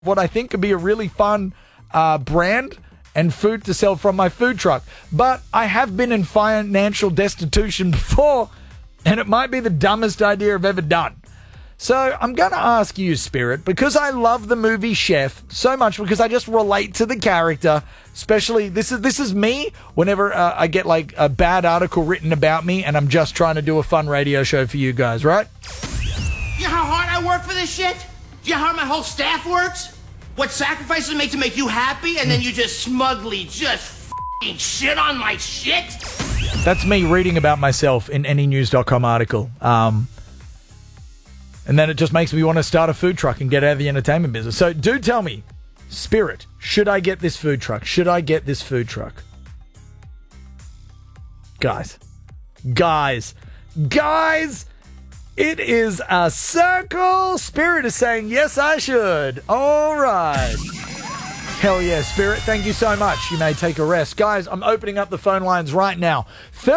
what I think could be a really fun brand and food to sell from my food truck. But I have been in financial destitution before, and it might be the dumbest idea I've ever done. So I'm going to ask you, Spirit, because I love the movie Chef so much, because I just relate to the character, especially this is me whenever I get like a bad article written about me and I'm just trying to do a fun radio show for you guys, right? You know how hard I work for this shit? Do you know how my whole staff works? What sacrifices I make to make you happy, and then you just smugly just f***ing shit on my shit? That's me reading about myself in any news.com article. And then it just makes me want to start a food truck and get out of the entertainment business. So do tell me, Spirit, should I get this food truck? Should I get this food truck? Guys, it is a circle. Spirit is saying, yes, I should. All right. Hell yeah, Spirit. Thank you so much. You may take a rest. Guys, I'm opening up the phone lines right now.